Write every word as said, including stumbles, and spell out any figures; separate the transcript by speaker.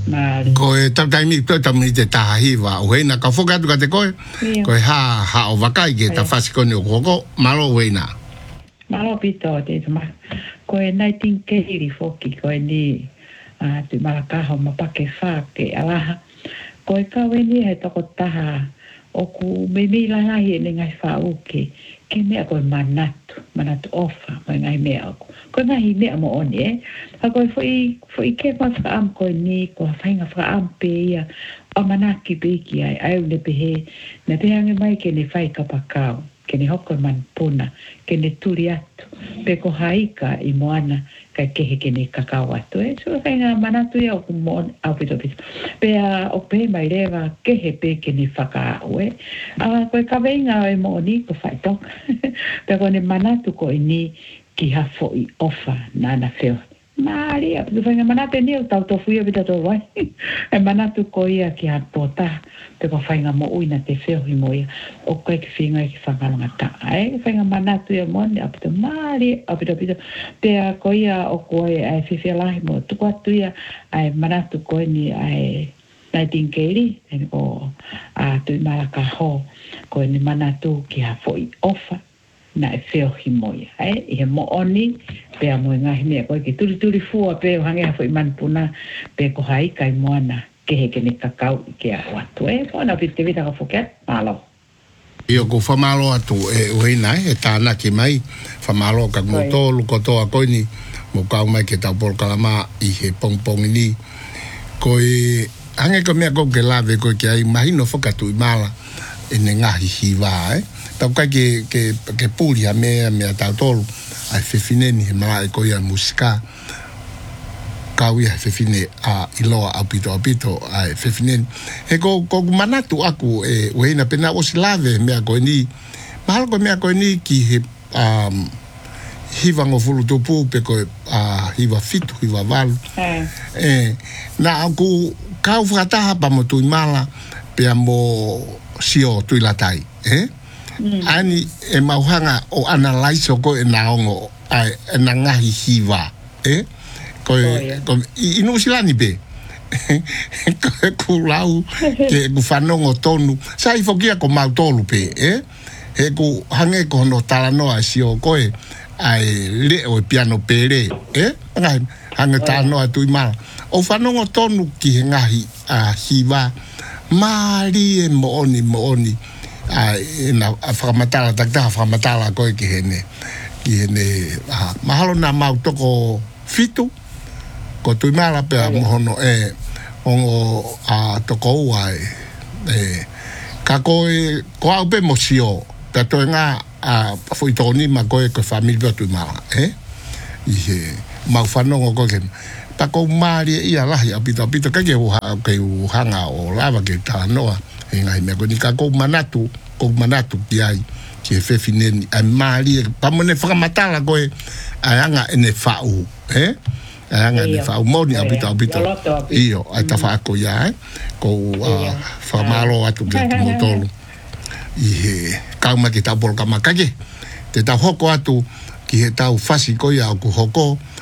Speaker 1: Mari.
Speaker 2: Ko e tau taimi to tami te tahiwa. O hei na ka foka tu ka te koe. Ko e ha ha o wakai ke ta fasi kone o koko. Malo wei na.
Speaker 1: Malo pito te tuma. Ko e naitin kehiri foki ko e ni a tu malakaho mapake wha ke alaha. Ko e kawe ni he toko taha o ku me me la ngai e ngai wha uke. Ke mea koe manatu, manatu ofa, koe ngai mea ako. Koe ngai mea mo oni e. Ha koe fwoi, fwoi ke ma whaam koe ni, koe whainga whaam pe ia, o manaki pe iki ai, ai ule pehe, na pehange mai ke ne whai kapakau, ke ne hoko man puna, ke ne turi atu, pe ko haika i moana, kai kehe ke ne kakao atu e. So whainga manatu ia o ku moon, au pito pito. Pe a o pe mai rewa, kehe pe ke ne whakaau e. A koe kaweinga o e mo ni, ko whai toka. Pe ko ne manatu ko i ni, ki ha fo i ofa nana feo. Maria, tu whainga manatu ni o tau tofu ia pita tō wai. E manatu ko ia ki ha pōta, pe ko whainga mo uina te feo hi mo ia. O koe ki whinga ki whangalanga ta. E whainga manatu ia mo ni, a pita Maria, a pita pita. Pe a ko ia o koe ai whiwhia lahi mo tuku atu ia, ai manatu ko ni ai nai tinkeri, e ko a tui malaka ho, ko ni manatu ki ha fo i ofa. Na e wheo hi moia, eh? I he mo oni, pe a moe ngahi mea, koe ki turi turi fua, pe o hange hafo i manpuna, pe ko hai kai moana, ke he ke ne kakau i ke a watu, eh? Moana pite vita ka foket, malo.
Speaker 2: Io ko whamalo atu e uina e tāna ki mai, whamalo ka ngotolu kotoa koe ni, mo kau mai ke tau polkalama i he pongpong ni, koe, hange ko mea ko ke lawe koe ki ai mahino whakatu i mala, e ne ngahi hiwa, eh? Tau kai ke, ke, ke pūri a mea, mea tau tolu, ai whewhineni he mara e koia musika, kau ia he whewhine a iloa au pito au pito, ai whewhineni. He ko, ko manatu aku e uheina pena osi lawe mea koe ni, mahalo koe mea koe ni ki he um, hiwa ngofulu tupu pe koe uh, hiwa fitu, hiwa walu.
Speaker 1: Eh.
Speaker 2: Eh, na aku kau whakataha pa mo tui mala, pe mo sio tui latai, eh? Mm. Ani e mauhanga o analyze o ko e naongo ai e na ngahi hiwa eh ko ko inu silani be ko ku lau ke ku fanongo tonu sai fokia ko mau tolu pe eh he ku hange ko no tala no asi o ko e ai le o piano pere eh ngai hange tala no atu mal o fanongo tonu ki ngahi a hiwa mari e mo oni mo oni ai na aframatala takta aframatala ko ki hene ki hene ah mahalo na mau toko fitu ko tu mala pe mohono e ongo a toko ai e ka ko ko au pe mosio pe to nga a foi toni ma ko ko family tu mala e i mau fanongo ko ken ta ko mari ia la ia pita pita ka ke ke hanga o lava ke ta noa e ngai me ko ni ka ko manatu ko manatu ki ai ki e whewhineni a mari pamone whakamatala koe a anga ene whau eh a anga ene whau moni a pita a pita iyo a ta whaako ia eh ko whamalo atu ki atu motolu i he kauma ki tau polka makake te tau hoko atu ki he tau whasi koe au ku hoko